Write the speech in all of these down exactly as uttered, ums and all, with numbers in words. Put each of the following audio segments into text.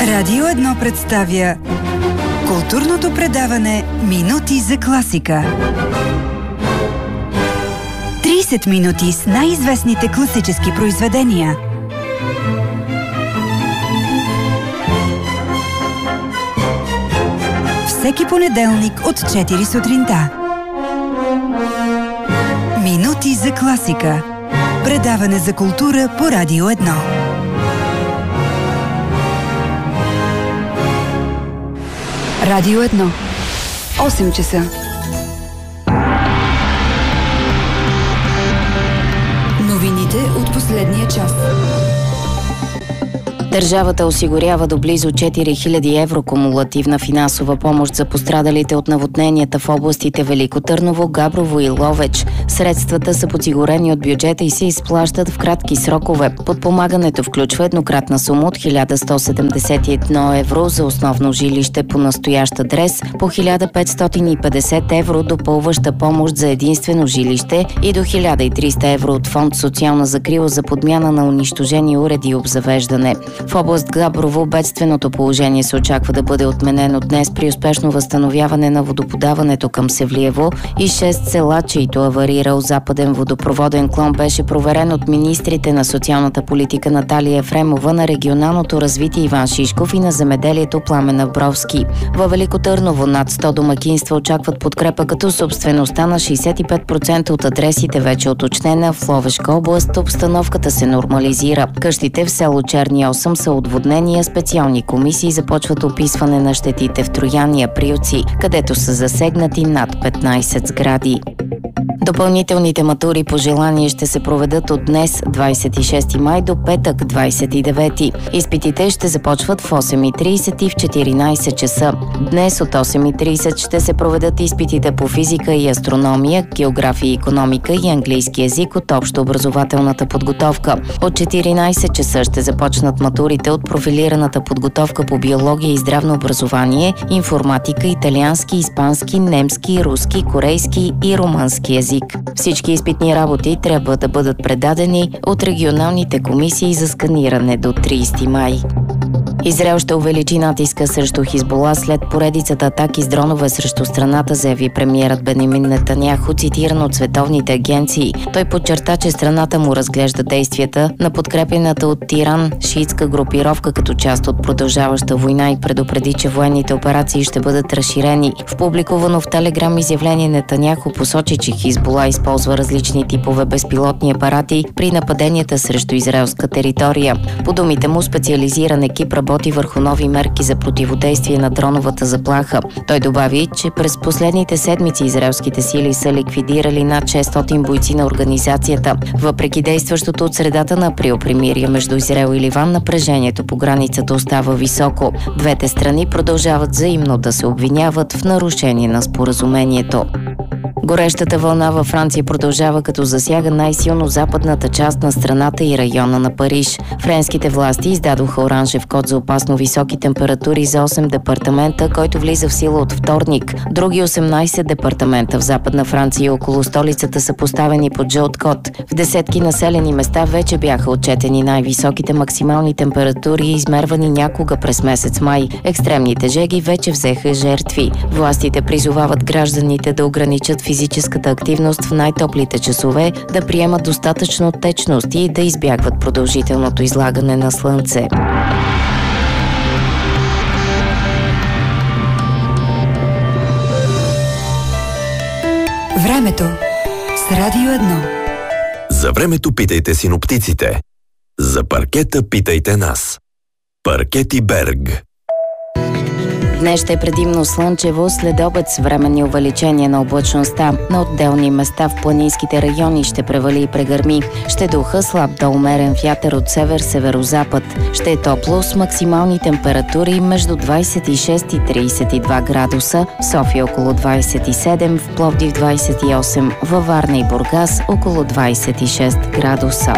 Радио едно представя културното предаване Минути за класика. трийсет минути с най-известните класически произведения. Всеки понеделник от четири сутринта. Минути за класика. Предаване за култура по Радио едно. Радио едно. осем часа. Новините от последния час. Държавата осигурява до близо четири хиляди евро кумулативна финансова помощ за пострадалите от наводненията в областите Велико Търново, Габрово и Ловеч. Средствата са подсигурени от бюджета и се изплащат в кратки срокове. Подпомагането включва еднократна сума от хиляда сто седемдесет и едно евро за основно жилище по настоящ адрес, по хиляда петстотин и петдесет евро допълваща помощ за единствено жилище и до хиляда и триста евро от фонд социална закрила за подмяна на унищожени уреди и обзавеждане. В област Габрово бедственото положение се очаква да бъде отменено днес при успешно възстановяване на водоподаването към Севлиево и шест села, чието аварирал западен водопроводен клон беше проверен от министрите на социалната политика Наталия Ефремова, на регионалното развитие Иван Шишков и на земеделието Пламен Абровски. Във Велико Търново над сто домакинства очакват подкрепа, като собствеността на шейсет и пет процента от адресите вече уточнена. В Ловешка област обстановката се нормализира. Къщите в село Черни осем са отводнения, специални комисии започват описване на щетите в Троян и Априлци, където са засегнати над петнайсет сгради. Допълнителните матури по желание ще се проведат от днес, двайсет и шести май, до петък, двайсет и девети. Изпитите ще започват в осем и трийсет и в четиринайсет часа. Днес от осем и трийсет ще се проведат изпитите по физика и астрономия, география и икономика и английски език от общообразователната подготовка. От четиринайсет часа ще започнат матурите от профилираната подготовка по биология и здравно образование, информатика, италиански, испански, немски, руски, корейски и румънски език. Всички изпитни работи трябва да бъдат предадени от регионалните комисии за сканиране до трийсети май. Израел ще увеличи натиска срещу Хизбула след поредицата атаки с дронове срещу страната, заяви премиерът Бенямин Нетаняху, цитиран от световните агенции. Той подчерта, че страната му разглежда действията на подкрепената от Иран шиитска групировка като част от продължаваща война и предупреди, че военните операции ще бъдат разширени. В публикувано в Телеграм изявление Нетаняху посочи, че Хизбула използва различни типове безпилотни апарати при нападенията срещу израелска територия. По думите му, специализиран екип работи върху нови мерки за противодействие на дроновата заплаха. Той добави, че през последните седмици израелските сили са ликвидирали над шестстотин бойци на организацията. Въпреки действащото от средата на април примирие между Израел и Ливан, напрежението по границата остава високо. Двете страни продължават взаимно да се обвиняват в нарушение на споразумението. Горещата вълна във Франция продължава, като засяга най-силно западната част на страната и района на Париж. Френските власти издадоха оранжев код за опасно високи температури за осем департамента, който влиза в сила от вторник. Други осемнайсет департамента в Западна Франция и около столицата са поставени под жълт код. В десетки населени места вече бяха отчетени най-високите максимални температури, измервани някога през месец май. Екстремните жеги вече взеха жертви. Властите призовават гражданите да ограничат физическата активност в най-топлите часове, да приемат достатъчно течност и да избягват продължителното излагане на слънце. Времето с Радио едно. За времето питайте синоптиците. За паркета питайте нас. Паркети Берг. Днес ще е предимно слънчево, след обед с временни увеличения на облачността. На отделни места в планинските райони ще превали и прегърми. Ще духа слаб до умерен вятър от север-северозапад. Ще е топло с максимални температури между двайсет и шест и трийсет и два градуса, в София около двайсет и седем, в Пловдив двайсет и осем, във Варна и Бургас около двайсет и шест градуса.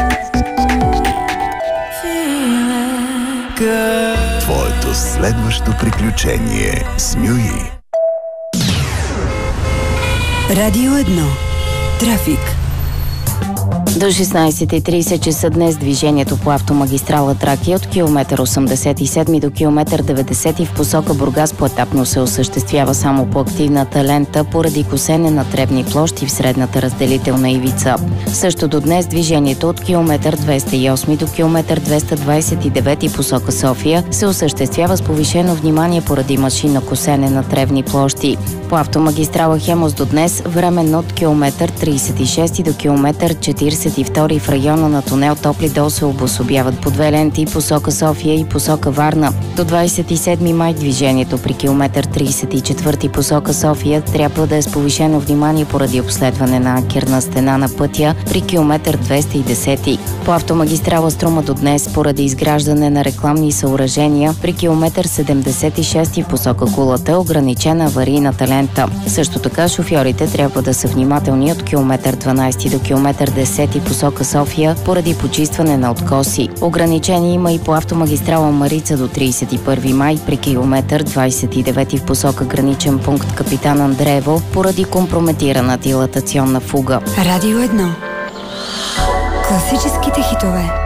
Твоето следващо приключение с Мюи. Радио едно. Трафик. До шестнайсет и трийсет часа днес движението по автомагистрала Тракия от километър осемдесет и седми до километър деветдесети в посока Бургас поетапно се осъществява само по активната лента поради косене на тревни площи в средната разделителна ивица. Също до днес движението от километър двеста и осми до километър двеста двайсет и девети посока София се осъществява с повишено внимание поради машинно косене на тревни площи. По автомагистрала Хемус до днес временно от километър трийсет и шести до километър четирийсет и втори в района на тунел Топли дол се обособяват по две ленти посока София и посока Варна. До двайсет и седми май движението при километър трийсет и четвърти посока София трябва да е с повишено внимание поради обследване на анкерна стена на пътя при километър двеста и десети. По автомагистрала Струма до днес поради изграждане на рекламни съоръжения при километър седемдесет и шести в посока Кулата е ограничена аварийната лента. Също така шофьорите трябва да са внимателни от километър дванайсети до километър десети посока София поради почистване на откоси. Ограничение има и по автомагистрала Марица до трийсет и първи май при километър двайсет и девети в посока граничен пункт Капитан Андреево поради компрометирана дилатационна фуга. Радио едно. Класическите хитове.